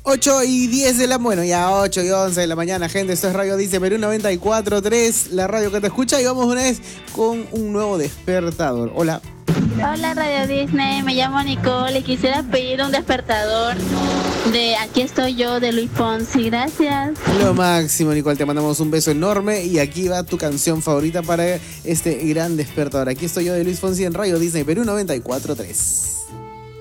8:10 de la... Bueno, ya 8:11 de la mañana, gente. Esto es Radio Dice Perú 94.3, la radio que te escucha. Y vamos una vez con un nuevo despertador. Hola. Hola Radio Disney, me llamo Nicole y quisiera pedir un despertador de Aquí estoy yo de Luis Fonsi. Gracias. Lo máximo, Nicole. Te mandamos un beso enorme. Y aquí va tu canción favorita para este gran despertador. Aquí estoy yo de Luis Fonsi en Radio Disney Perú 94.3.